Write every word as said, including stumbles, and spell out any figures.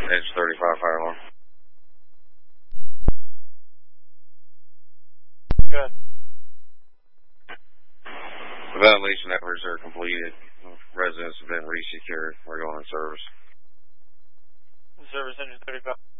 Edge thirty-five fire alarm. Good. Ventilation efforts are completed. Residents have been resecured. We're going in service. Service engine thirty-five.